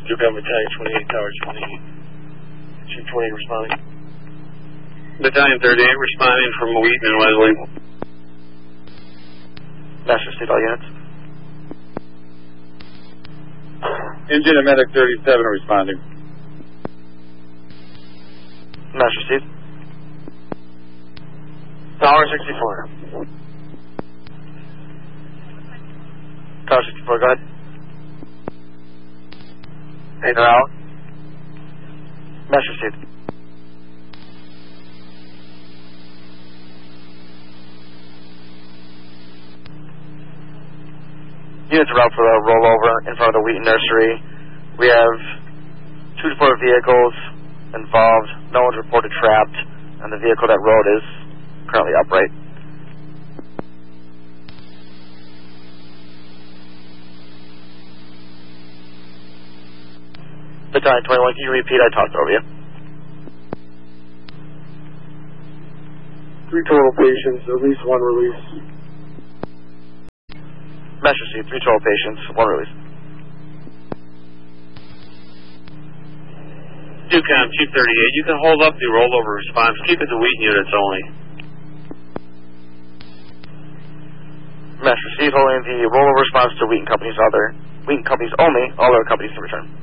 Duke Battalion 28, Tower 28. Chief 28 responding. Battalion 38 responding from Wheaton and Wesley. Master Seed, all units. Engine and Medic 37 responding. Master Seed. Tower 64. Tower 64, go ahead. Hey, they're out. Master Seed. Units are out for the rollover in front of the Wheaton Nursery. We have 2 to 4 vehicles involved. No one's reported trapped, and the vehicle that rode is currently upright. Battalion 21, can you repeat? I talked over you. 3 total patients, at least 1 release. Master Seed, 3 total patients, 1 release. Ducom, Chief 38, you can hold up the rollover response. Keep it to Wheaton units only. Master Seed, holding the rollover response to Wheaton Companies only. All other companies can return.